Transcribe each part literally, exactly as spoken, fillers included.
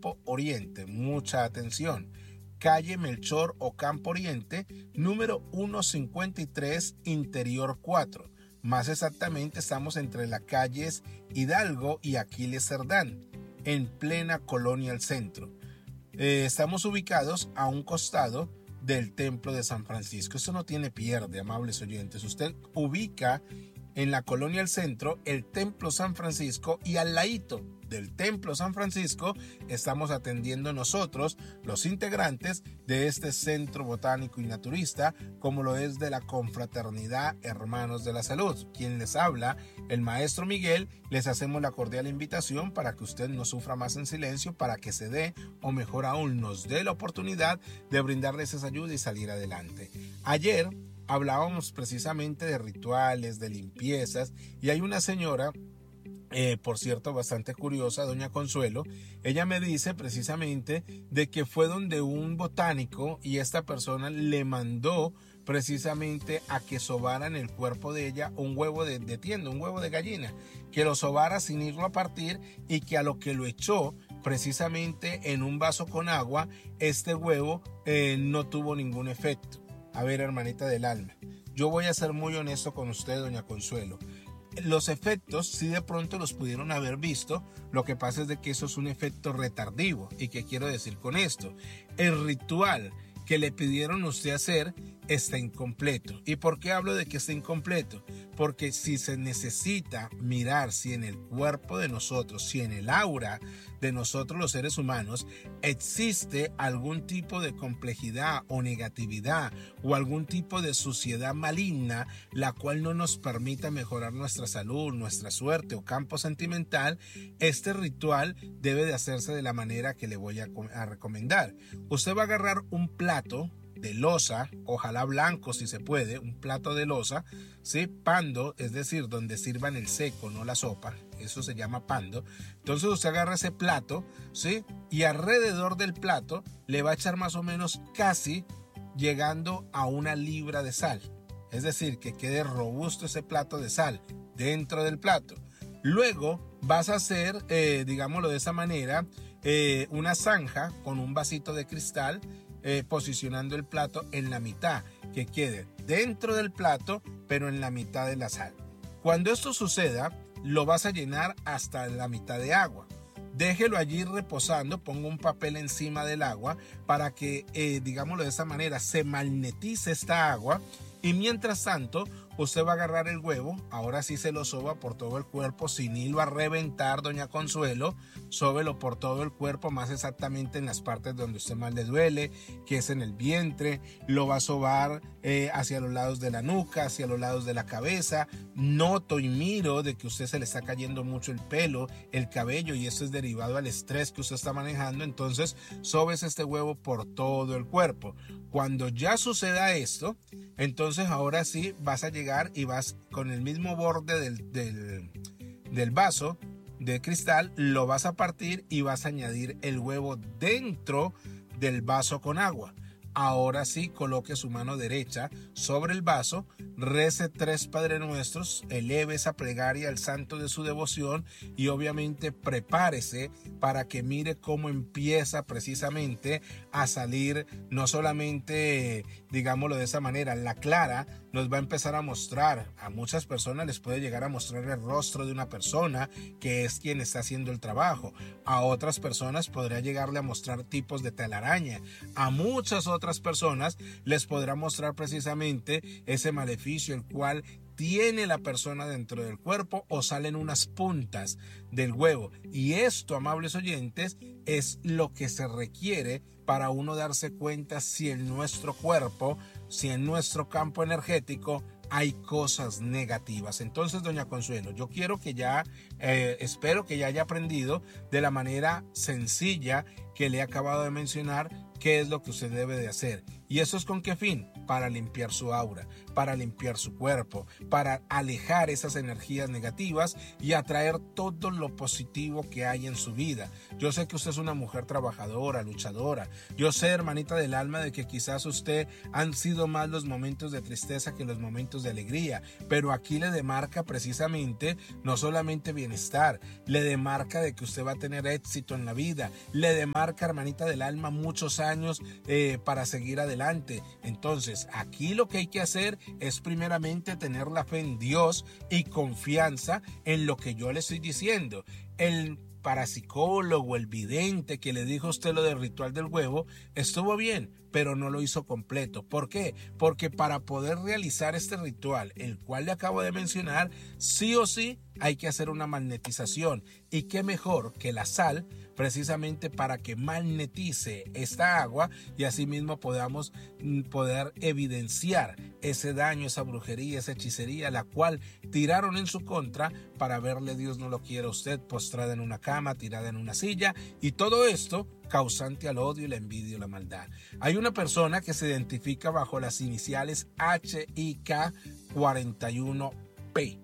Campo Oriente. Mucha atención. Calle Melchor Ocampo Oriente, número ciento cincuenta y tres, Interior cuatro. Más exactamente estamos entre las calles Hidalgo y Aquiles Cerdán, en plena Colonia El Centro. Eh, estamos ubicados a un costado del Templo de San Francisco. Eso no tiene pierde, amables oyentes. Usted ubica en la Colonia El Centro el Templo San Francisco y al ladito del Templo San Francisco estamos atendiendo nosotros, los integrantes de este Centro Botánico y Naturista, como lo es de la Confraternidad Hermanos de la Salud. Quien les habla, el maestro Miguel, les hacemos la cordial invitación para que usted no sufra más en silencio, para que se dé, o mejor aún, nos dé la oportunidad de brindarles esa ayuda y salir adelante. Ayer hablábamos precisamente de rituales, de limpiezas, y hay una señora, eh, por cierto, bastante curiosa, doña Consuelo. Ella me dice precisamente de que fue donde un botánico y esta persona le mandó precisamente a que sobaran el cuerpo de ella un huevo de, de tienda, un huevo de gallina, que lo sobara sin irlo a partir y que a lo que lo echó precisamente en un vaso con agua, este huevo eh, no tuvo ningún efecto. A ver, hermanita del alma, yo voy a ser muy honesto con usted, doña Consuelo. Los efectos, sí de pronto los pudieron haber visto, lo que pasa es de que eso es un efecto retardivo. ¿Y qué quiero decir con esto? El ritual que le pidieron a usted hacer está incompleto. ¿Y por qué hablo de que está incompleto? Porque si se necesita mirar si en el cuerpo de nosotros, si en el aura de nosotros los seres humanos existe algún tipo de complejidad o negatividad o algún tipo de suciedad maligna, la cual no nos permita mejorar nuestra salud, nuestra suerte o campo sentimental, este ritual debe de hacerse de la manera que le voy a, a recomendar. Usted va a agarrar un plato de loza, ojalá blanco si se puede, un plato de loza, ¿sí? Pando, es decir, donde sirvan el seco, no la sopa, eso se llama pando. Entonces usted agarra ese plato, ¿sí? Y alrededor del plato le va a echar más o menos casi llegando a una libra de sal, es decir, que quede robusto ese plato de sal dentro del plato. Luego vas a hacer, eh, digámoslo de esa manera, eh, una zanja con un vasito de cristal, Eh, posicionando el plato en la mitad, que quede dentro del plato, pero en la mitad de la sal. Cuando esto suceda, lo vas a llenar hasta la mitad de agua. Déjelo allí reposando, ponga un papel encima del agua para que, eh, digámoslo de esa manera, se magnetice esta agua. Y mientras tanto, usted va a agarrar el huevo, ahora sí se lo soba por todo el cuerpo, sin irlo a reventar, doña Consuelo, sóbelo por todo el cuerpo, más exactamente en las partes donde usted más le duele, que es en el vientre, lo va a sobar eh, hacia los lados de la nuca, hacia los lados de la cabeza. Noto y miro de que usted se le está cayendo mucho el pelo, el cabello, y esto es derivado al estrés que usted está manejando. Entonces, sobes este huevo por todo el cuerpo. Cuando ya suceda esto, entonces ahora sí vas a llegar y vas con el mismo borde del, del, del vaso de cristal, lo vas a partir y vas a añadir el huevo dentro del vaso con agua. Ahora sí, coloque su mano derecha sobre el vaso, rece tres Padre Nuestros, eleve esa plegaria al santo de su devoción y obviamente prepárese para que mire cómo empieza precisamente a salir, no solamente, digámoslo de esa manera, la clara nos va a empezar a mostrar, a muchas personas les puede llegar a mostrar el rostro de una persona que es quien está haciendo el trabajo, a otras personas podrá llegarle a mostrar tipos de telaraña, a muchas otras personas les podrá mostrar precisamente ese maleficio el cual tiene la persona dentro del cuerpo o salen unas puntas del huevo. Y esto, amables oyentes, es lo que se requiere para uno darse cuenta si en nuestro cuerpo, si en nuestro campo energético hay cosas negativas. Entonces, doña Consuelo, yo quiero que ya, eh, espero que ya haya aprendido de la manera sencilla que le he acabado de mencionar qué es lo que usted debe de hacer. ¿Y eso es con qué fin? para limpiar su aura, para limpiar su cuerpo, para alejar esas energías negativas y atraer todo lo positivo que hay en su vida. Yo sé que usted es una mujer trabajadora, luchadora. Yo sé, hermanita del alma, de que quizás usted han sido más los momentos de tristeza que los momentos de alegría, pero aquí le demarca precisamente no solamente bienestar, le demarca de que usted va a tener éxito en la vida, le demarca, hermanita del alma, muchos años eh, para seguir adelante. Entonces, aquí lo que hay que hacer es primeramente tener la fe en Dios y confianza en lo que yo le estoy diciendo. El parapsicólogo, el vidente que le dijo a usted lo del ritual del huevo, estuvo bien, pero no lo hizo completo. ¿Por qué? Porque para poder realizar este ritual, el cual le acabo de mencionar, sí o sí hay que hacer una magnetización. Y qué mejor que la sal, precisamente para que magnetice esta agua y asimismo podamos poder evidenciar ese daño, esa brujería, esa hechicería, la cual tiraron en su contra para verle, Dios no lo quiera, usted postrada en una cama, tirada en una silla, y todo esto causante al odio, la envidia y la maldad. Hay una persona que se identifica bajo las iniciales H I K cuarenta y uno P.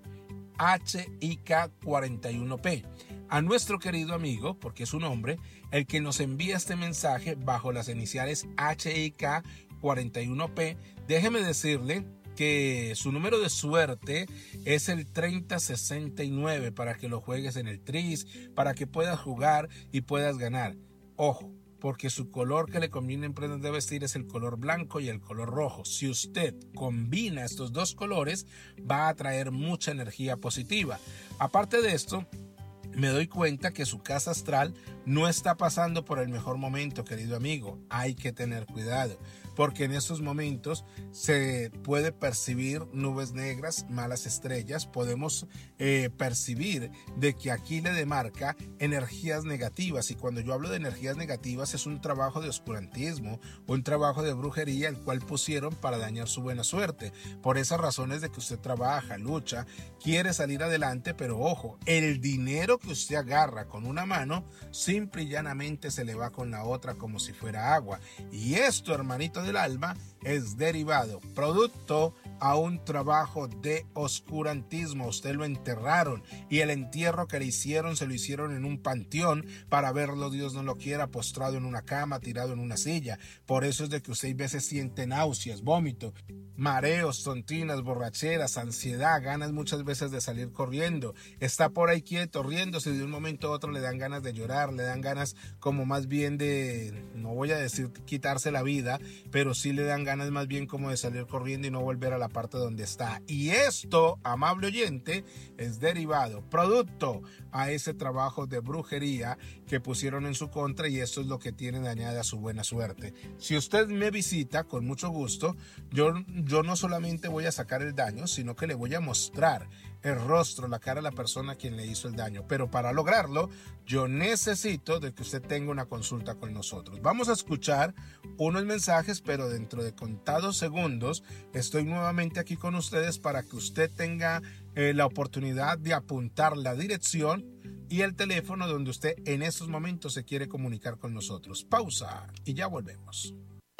H I K cuarenta y uno P. A nuestro querido amigo, porque es un hombre, el que nos envía este mensaje bajo las iniciales H I K cuarenta y uno P, déjeme decirle que su número de suerte es el treinta sesenta y nueve, para que lo juegues en el tris, para que puedas jugar y puedas ganar. Ojo, porque su color que le conviene en prendas de vestir es el color blanco y el color rojo. Si usted combina estos dos colores, va a traer mucha energía positiva. Aparte de esto, me doy cuenta que su casa astral no está pasando por el mejor momento, querido amigo. Hay que tener cuidado, porque en estos momentos se puede percibir nubes negras, malas estrellas. Podemos eh, percibir de que aquí le demarca energías negativas, y cuando yo hablo de energías negativas es un trabajo de oscurantismo, un trabajo de brujería, el cual pusieron para dañar su buena suerte. Por esas razones de que usted trabaja, lucha, quiere salir adelante, pero ojo, el dinero que usted agarra con una mano simple y llanamente se le va con la otra como si fuera agua. Y esto, hermanito del alma, es derivado, producto a un trabajo de oscurantismo. Usted lo enterraron, y el entierro que le hicieron se lo hicieron en un panteón para verlo, Dios no lo quiera, postrado en una cama, tirado en una silla. Por eso es de que usted a veces siente náuseas, vómito, mareos, tontinas, borracheras, ansiedad, ganas muchas veces de salir corriendo. Está por ahí quieto, riéndose, y de un momento a otro le dan ganas de llorar, le dan ganas como más bien de, no voy a decir quitarse la vida, pero sí le dan ganas más bien como de salir corriendo y no volver a la parte donde está. Y esto, amable oyente, es derivado, producto a ese trabajo de brujería que pusieron en su contra, y esto es lo que tiene dañada su buena suerte. Si usted me visita, con mucho gusto, yo, yo no solamente voy a sacar el daño, sino que le voy a mostrar el rostro, la cara de la persona a quien le hizo el daño. Pero para lograrlo, yo necesito de que usted tenga una consulta con nosotros. Vamos a escuchar unos mensajes, pero dentro de contados segundos estoy nuevamente aquí con ustedes para que usted tenga eh, la oportunidad de apuntar la dirección y el teléfono donde usted en estos momentos se quiere comunicar con nosotros. Pausa y ya volvemos.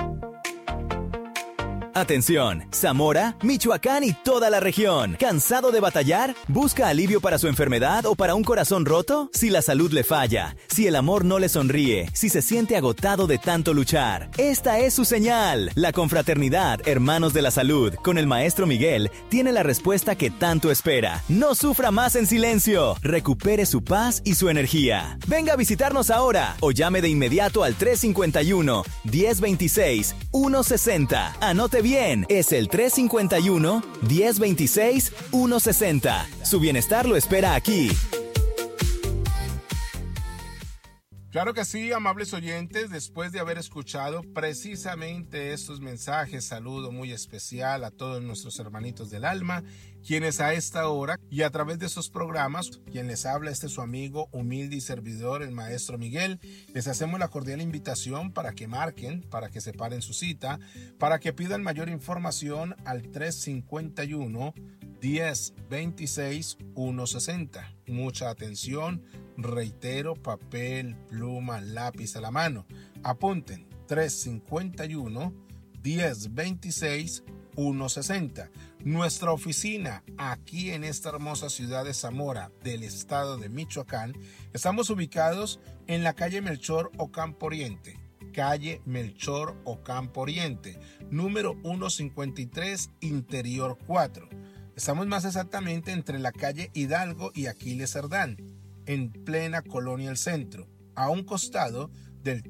Atención, Zamora, Michoacán y toda la región. ¿Cansado de batallar? ¿Busca alivio para su enfermedad o para un corazón roto? Si la salud le falla, si el amor no le sonríe, si se siente agotado de tanto luchar, esta es su señal. La confraternidad Hermanos de la Salud con el maestro Miguel tiene la respuesta que tanto espera. No sufra más en silencio. Recupere su paz y su energía. Venga a visitarnos ahora o llame de inmediato al tres cinco uno, uno cero dos seis, uno seis cero. Anote bien, es el tres cinco uno, uno cero dos seis, uno seis cero. Su bienestar lo espera aquí. Claro que sí, amables oyentes, después de haber escuchado precisamente estos mensajes, saludo muy especial a todos nuestros hermanitos del alma, quienes a esta hora y a través de esos programas, quien les habla, este es su amigo humilde y servidor, el maestro Miguel, les hacemos la cordial invitación para que marquen, para que separen su cita, para que pidan mayor información al tres cinco uno, uno cero dos seis, uno seis cero. Mucha atención, reitero, papel, pluma, lápiz a la mano. Apunten tres cinco uno, diez veintiséis ciento sesenta. Nuestra oficina aquí en esta hermosa ciudad de Zamora del estado de Michoacán, estamos ubicados en la calle Melchor Ocampo Oriente, calle Melchor Ocampo Oriente, número ciento cincuenta y tres, interior cuatro. Estamos más exactamente entre la calle Hidalgo y Aquiles Cerdán, en plena Colonia El Centro, a un costado